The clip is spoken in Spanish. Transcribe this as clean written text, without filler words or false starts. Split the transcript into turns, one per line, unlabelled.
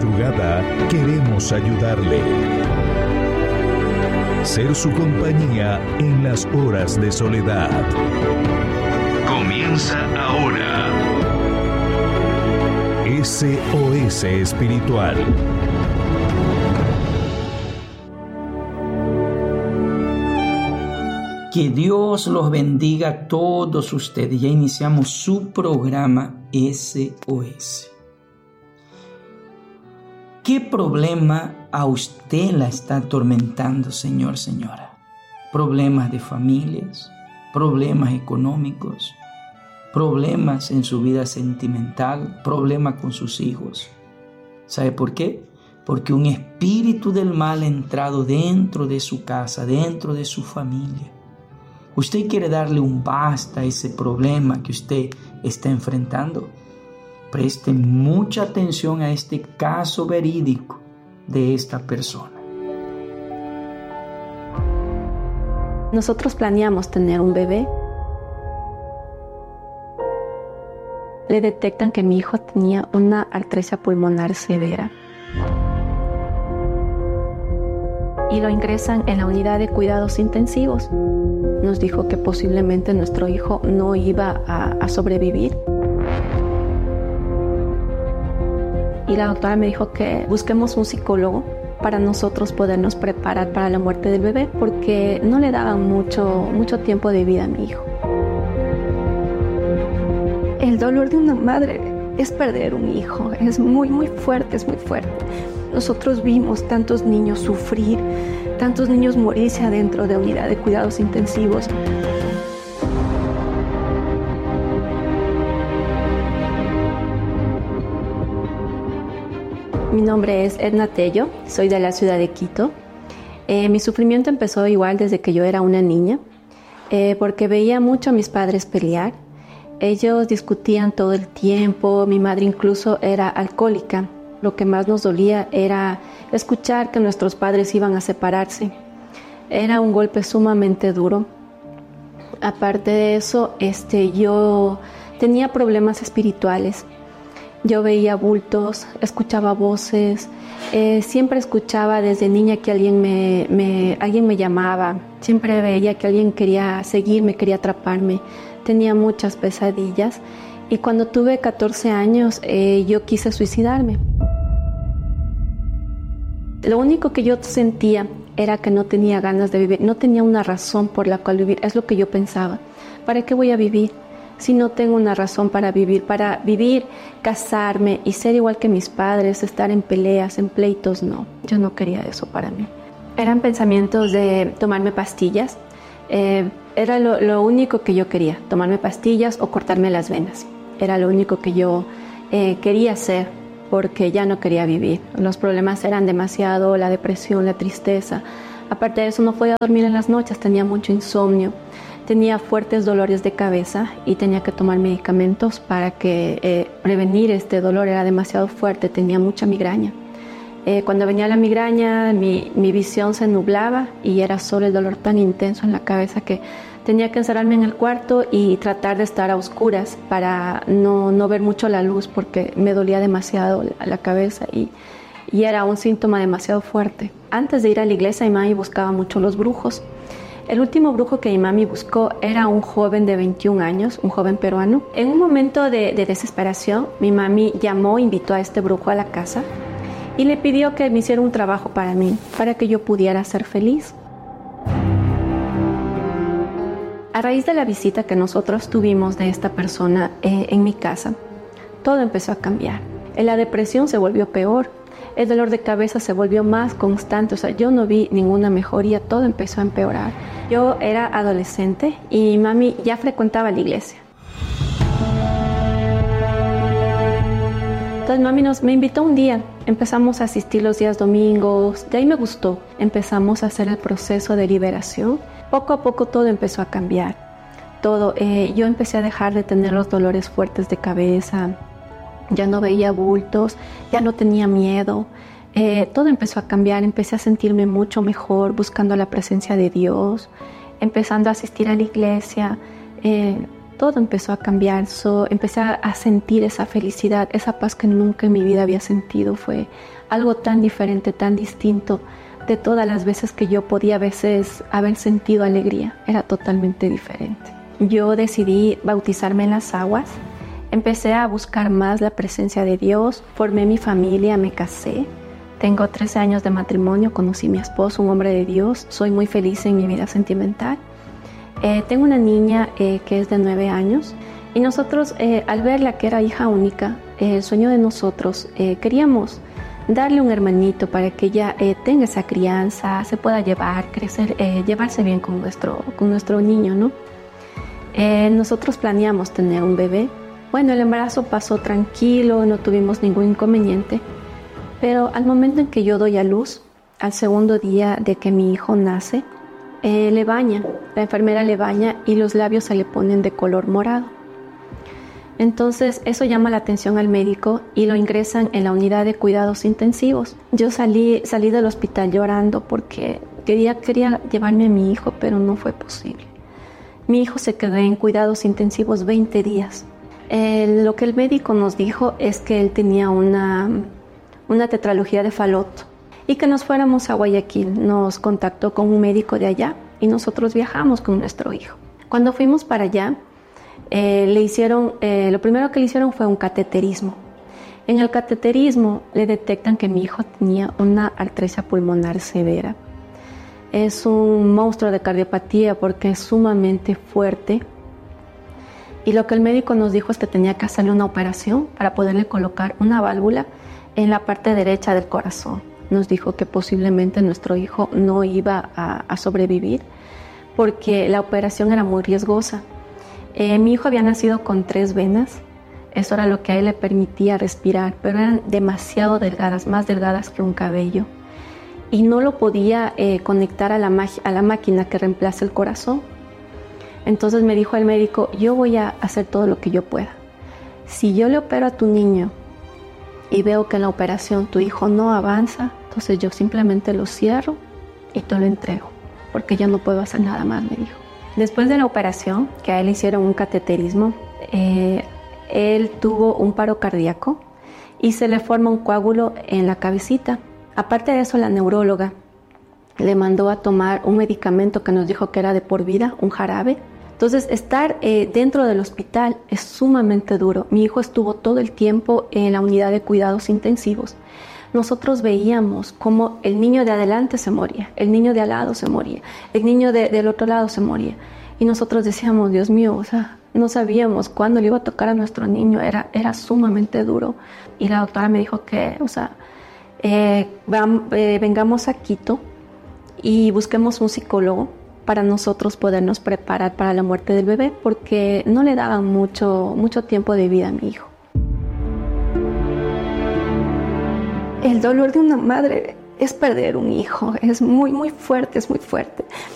madrugada queremos ayudarle. Ser su compañía en las horas de soledad. Comienza ahora. SOS Espiritual.
Que Dios los bendiga a todos ustedes. Ya iniciamos su programa SOS. ¿Qué problema a usted la está atormentando, señor, señora? Problemas de familias, problemas económicos, problemas en su vida sentimental, problemas con sus hijos. ¿Sabe por qué? Porque un espíritu del mal ha entrado dentro de su casa, dentro de su familia. Usted quiere darle un basta a ese problema que usted está enfrentando. Preste mucha atención a este caso verídico de esta persona.
Nosotros planeamos tener un bebé. Le detectan que mi hijo tenía una artritis pulmonar severa. Y lo ingresan en la unidad de cuidados intensivos. Nos dijo que posiblemente nuestro hijo no iba a sobrevivir. Y la doctora me dijo que busquemos un psicólogo para nosotros podernos preparar para la muerte del bebé, porque no le daban mucho tiempo de vida a mi hijo. El dolor de una madre es perder un hijo, es muy fuerte, es muy fuerte. Nosotros vimos tantos niños sufrir, tantos niños morirse adentro de unidad de cuidados intensivos. Mi nombre es Edna Tello, soy de la ciudad de Quito. Mi sufrimiento empezó igual desde que yo era una niña, porque veía mucho a mis padres pelear. Ellos discutían todo el tiempo, mi madre incluso era alcohólica. Lo que más nos dolía era escuchar que nuestros padres iban a separarse. Era un golpe sumamente duro. Aparte de eso, yo tenía problemas espirituales. Yo veía bultos, escuchaba voces, siempre escuchaba desde niña que alguien me llamaba, siempre veía que alguien quería seguirme, quería atraparme, tenía muchas pesadillas y cuando tuve 14 años yo quise suicidarme. Lo único que yo sentía era que no tenía ganas de vivir, no tenía una razón por la cual vivir, es lo que yo pensaba. ¿Para qué voy a vivir? Si no tengo una razón para vivir, casarme y ser igual que mis padres, estar en peleas, en pleitos, no. Yo no quería eso para mí. Eran pensamientos de tomarme pastillas. Era lo único que yo quería, tomarme pastillas o cortarme las venas. Era lo único que yo quería hacer porque ya no quería vivir. Los problemas eran demasiado, la depresión, la tristeza. Aparte de eso, no podía dormir en las noches, tenía mucho insomnio. Tenía fuertes dolores de cabeza y tenía que tomar medicamentos para prevenir este dolor. Era demasiado fuerte, tenía mucha migraña. Cuando venía la migraña, mi visión se nublaba y era solo el dolor tan intenso en la cabeza que tenía que encerrarme en el cuarto y tratar de estar a oscuras para no ver mucho la luz porque me dolía demasiado la cabeza y era un síntoma demasiado fuerte. Antes de ir a la iglesia, mi mami buscaba mucho los brujos. El último brujo que mi mami buscó era un joven de 21 años, un joven peruano. En un momento de desesperación, mi mami invitó a este brujo a la casa y le pidió que me hiciera un trabajo para mí, para que yo pudiera ser feliz. A raíz de la visita que nosotros tuvimos de esta persona en mi casa, todo empezó a cambiar. La depresión se volvió peor. El dolor de cabeza se volvió más constante, yo no vi ninguna mejoría, todo empezó a empeorar. Yo era adolescente y mi mami ya frecuentaba la iglesia. Entonces mami me invitó un día, empezamos a asistir los días domingos, de ahí me gustó. Empezamos a hacer el proceso de liberación, poco a poco todo empezó a cambiar. Yo empecé a dejar de tener los dolores fuertes de cabeza. Ya no veía bultos, ya no tenía miedo, todo empezó a cambiar, empecé a sentirme mucho mejor buscando la presencia de Dios, empezando a asistir a la iglesia, todo empezó a cambiar. Empecé a sentir esa felicidad, esa paz que nunca en mi vida había sentido. Fue algo tan diferente, tan distinto de todas las veces que yo podía a veces haber sentido alegría. Era totalmente diferente. Yo decidí bautizarme en las aguas. Empecé a buscar más la presencia de Dios. Formé mi familia, me casé. Tengo 13 años de matrimonio, conocí a mi esposo, un hombre de Dios. Soy muy feliz en mi vida sentimental. Tengo una niña que es de 9 años y nosotros, al verla que era hija única, el sueño de nosotros, queríamos darle un hermanito para que ella tenga esa crianza, se pueda llevar, crecer, llevarse bien con nuestro niño, ¿no? Nosotros planeamos tener un bebé. Bueno, el embarazo pasó tranquilo, no tuvimos ningún inconveniente, pero al momento en que yo doy a luz, al segundo día de que mi hijo nace, le baña, la enfermera le baña y los labios se le ponen de color morado. Entonces eso llama la atención al médico y lo ingresan en la unidad de cuidados intensivos. Yo salí del hospital llorando porque quería llevarme a mi hijo, pero no fue posible. Mi hijo se quedó en cuidados intensivos 20 días. Lo que el médico nos dijo es que él tenía una tetralogía de Fallot y que nos fuéramos a Guayaquil. Nos contactó con un médico de allá y nosotros viajamos con nuestro hijo. Cuando fuimos para allá, lo primero que le hicieron fue un cateterismo. En el cateterismo le detectan que mi hijo tenía una artritis pulmonar severa. Es un monstruo de cardiopatía porque es sumamente fuerte. Y lo que el médico nos dijo es que tenía que hacerle una operación para poderle colocar una válvula en la parte derecha del corazón. Nos dijo que posiblemente nuestro hijo no iba a sobrevivir porque la operación era muy riesgosa. Mi hijo había nacido con 3 venas, eso era lo que a él le permitía respirar, pero eran demasiado delgadas, más delgadas que un cabello. Y no lo podía conectar a la máquina que reemplaza el corazón. Entonces me dijo el médico, yo voy a hacer todo lo que yo pueda. Si yo le opero a tu niño y veo que en la operación tu hijo no avanza, entonces yo simplemente lo cierro y te lo entrego, porque ya no puedo hacer nada más, me dijo. Después de la operación, que a él le hicieron un cateterismo, él tuvo un paro cardíaco y se le forma un coágulo en la cabecita. Aparte de eso, la neuróloga le mandó a tomar un medicamento que nos dijo que era de por vida, un jarabe. Entonces, estar dentro del hospital es sumamente duro. Mi hijo estuvo todo el tiempo en la unidad de cuidados intensivos. Nosotros veíamos cómo el niño de adelante se moría, el niño de al lado se moría, el niño del otro lado se moría. Y nosotros decíamos, Dios mío, no sabíamos cuándo le iba a tocar a nuestro niño, era sumamente duro. Y la doctora me dijo que, vengamos a Quito y busquemos un psicólogo para nosotros podernos preparar para la muerte del bebé, porque no le daban mucho tiempo de vida a mi hijo. El dolor de una madre es perder un hijo, es muy, muy fuerte, es muy fuerte.